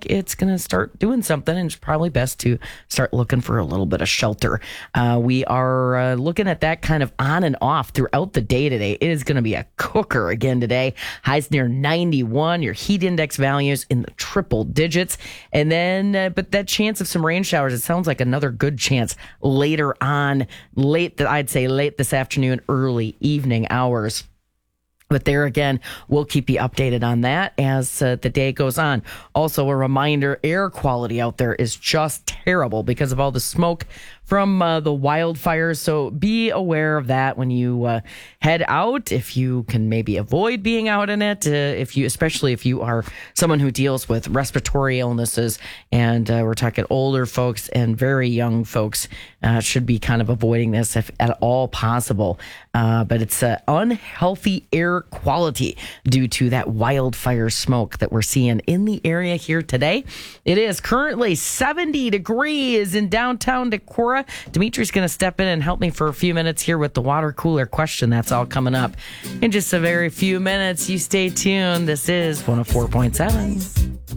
think it's going to start doing something, and it's probably best to start looking for a little bit of shelter. We are looking at that kind of on and off throughout the day today. It is going to be a cooker again today. Highs near 91. Your heat index values in the triple digits. And then, but that chance of some rain showers, it sounds like another good chance later on, I'd say late this afternoon, early evening hours. But there again, we'll keep you updated on that as the day goes on. Also, a reminder, air quality out there is just terrible because of all the smoke from the wildfires. So be aware of that when you head out. If you can maybe avoid being out in it, especially if you are someone who deals with respiratory illnesses, and we're talking older folks and very young folks, should be kind of avoiding this if at all possible. But it's unhealthy air quality due to that wildfire smoke that we're seeing in the area here today. It is currently 70 degrees in downtown Decorah. Dimitri's going to step in and help me for a few minutes here with the water cooler question. That's all coming up in just a very few minutes. You stay tuned. This is 104.7.